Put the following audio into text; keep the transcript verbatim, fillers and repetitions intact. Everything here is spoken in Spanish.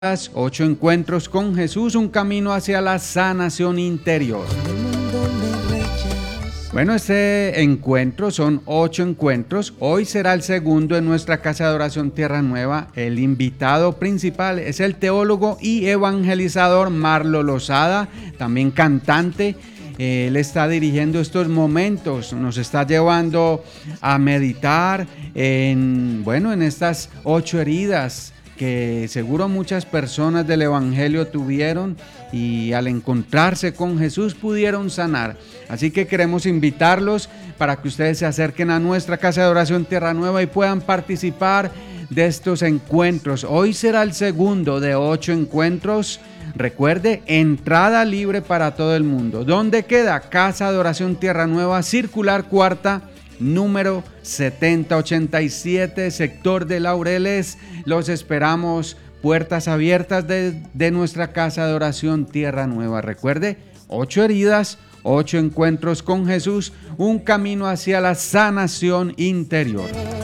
Ocho encuentros con Jesús, un camino hacia la sanación interior. Bueno, este encuentro son ocho encuentros. Hoy será el segundo en nuestra Casa de Oración Tierra Nueva. El invitado principal es el teólogo y evangelizador Marlo Lozada, también cantante. Él está dirigiendo estos momentos, nos está llevando a meditar en, bueno, en estas ocho heridas que seguro muchas personas del Evangelio tuvieron y al encontrarse con Jesús pudieron sanar. Así que queremos invitarlos para que ustedes se acerquen a nuestra Casa de Oración Tierra Nueva y puedan participar de estos encuentros. Hoy será el segundo de ocho encuentros. Recuerde, entrada libre para todo el mundo. ¿Dónde queda? Casa de Oración Tierra Nueva, Circular Cuarta, número setenta ochenta y siete, sector de Laureles. Los esperamos, puertas abiertas de, de nuestra Casa de Oración Tierra Nueva. Recuerde, ocho heridas, ocho encuentros con Jesús, un camino hacia la sanación interior.